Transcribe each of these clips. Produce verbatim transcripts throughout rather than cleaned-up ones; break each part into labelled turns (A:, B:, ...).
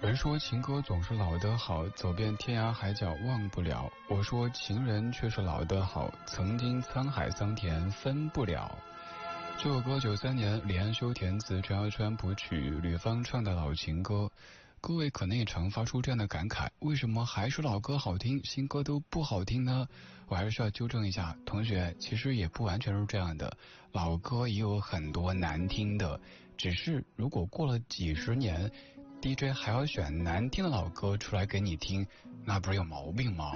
A: 人说情歌总是老得好，走遍天涯海角忘不了。我说情人却是老得好，曾经沧海桑田分不了。这首歌九三年李安修填词，陈小川谱曲，吕方唱的老情歌。各位可能也常发出这样的感慨，为什么还是老歌好听，新歌都不好听呢？我还是要纠正一下同学，其实也不完全是这样的，老歌也有很多难听的，只是如果过了几十年D J 还要选难听的老歌出来给你听，那不是有毛病吗？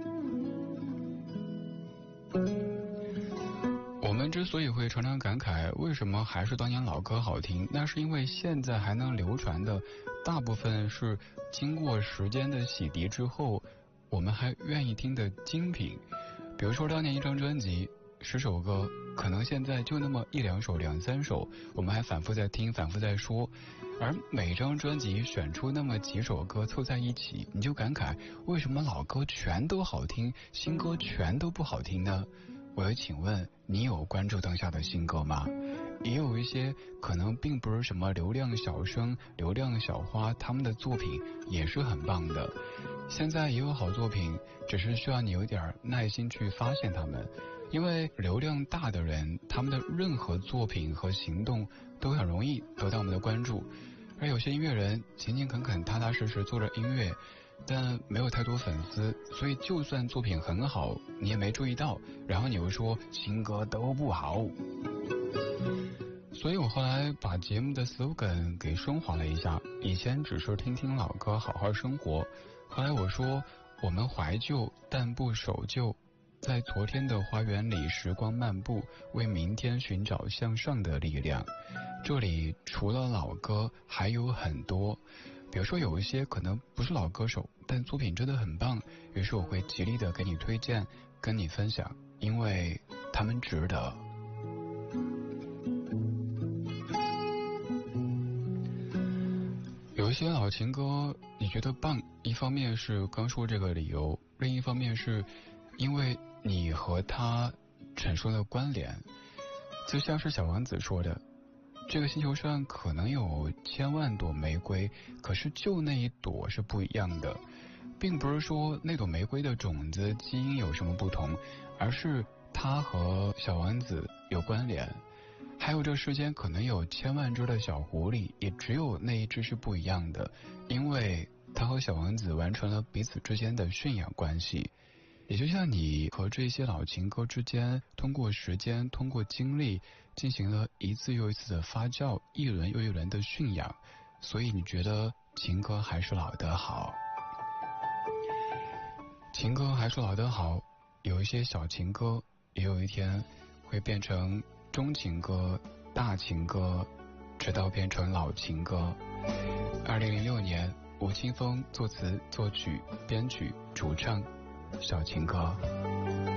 A: 我们之所以会常常感慨为什么还是当年老歌好听，那是因为现在还能流传的大部分是经过时间的洗涤之后我们还愿意听的精品。比如说当年一张专辑十首歌，可能现在就那么一两首两三首我们还反复在听反复在说，而每张专辑选出那么几首歌凑在一起，你就感慨为什么老歌全都好听，新歌全都不好听呢？我要请问你有关注当下的新歌吗？也有一些可能并不是什么流量小生流量小花，他们的作品也是很棒的。现在也有好作品，只是需要你有点耐心去发现他们，因为流量大的人，他们的任何作品和行动都很容易得到我们的关注，而有些音乐人勤勤恳恳踏踏实实做着音乐，但没有太多粉丝，所以就算作品很好你也没注意到，然后你又说新歌都不好。所以我后来把节目的 slogan 给升华了一下，以前只是听听老歌好好生活，后来我说我们怀旧但不守旧，在昨天的花园里时光漫步，为明天寻找向上的力量。这里除了老歌还有很多，比如说有一些可能不是老歌手，但作品真的很棒，于是我会极力的给你推荐跟你分享，因为他们值得。有一些老情歌你觉得棒，一方面是刚说这个理由，另一方面是因为你和他产生了关联。就像是小王子说的，这个星球上可能有千万朵玫瑰，可是就那一朵是不一样的，并不是说那朵玫瑰的种子基因有什么不同，而是它和小王子有关联。还有这世间可能有千万只的小狐狸，也只有那一只是不一样的，因为他和小王子完成了彼此之间的驯养关系。也就像你和这些老情歌之间通过时间通过经历进行了一次又一次的发酵，一轮又一轮的驯养，所以你觉得情歌还是老得好。情歌还是老得好，有一些小情歌也有一天会变成中情歌大情歌，直到变成老情歌。二零零六年吴青峰作词作曲编曲主唱小情歌。